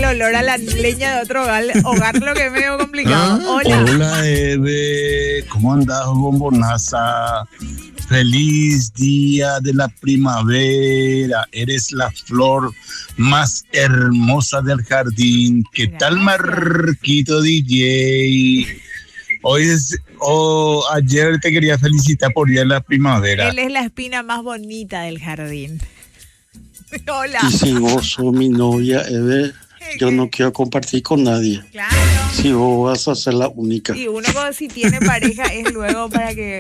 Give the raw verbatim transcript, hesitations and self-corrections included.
olor a la leña de otro hogar, hogar lo que es medio complicado. Ah, Hola. Hola, Eve. ¿Cómo andas, bombonaza? Feliz día de la primavera. Eres la flor más hermosa del jardín. ¿Qué tal, Gracias. Marquito D J? Hoy es, oh, ayer te quería felicitar por día de la primavera. Él es la espina más bonita del jardín. Hola. Y si vos sos mi novia, Eve, yo no quiero compartir con nadie. Claro. Si vos vas a ser la única. Y uno cuando si tiene pareja es luego para que